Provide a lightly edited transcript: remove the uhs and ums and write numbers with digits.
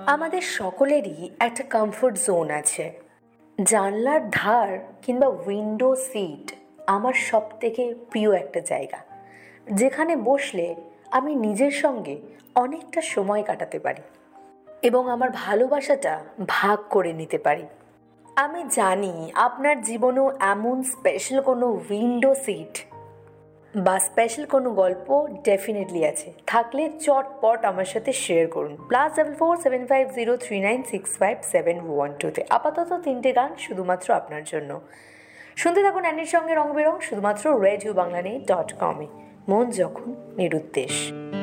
আমাদের সকলেরই একটা কমফোর্ট জোন আছে। জানলার ধার কিংবা উইন্ডো সিট আমার সবথেকে প্রিয় একটা জায়গা, যেখানে বসলে আমি নিজের সঙ্গে অনেকটা সময় কাটাতে পারি এবং আমার ভালোবাসাটা ভাগ করে নিতে পারি। আমি জানি আপনার জীবনেও এমন স্পেশাল কোনো উইন্ডো সিট বা স্পেশাল কোনো গল্প ডেফিনেটলি আছে। থাকলে চটপট আমার সাথে শেয়ার করুন। +447503965712 আপাতত 3টে গান শুধুমাত্র আপনার জন্য। শুনতে থাকুন অ্যানির সঙ্গে রং বেরং, শুধুমাত্র রেডিও বাংলা.com। মন যখন নিরুদ্দেশ।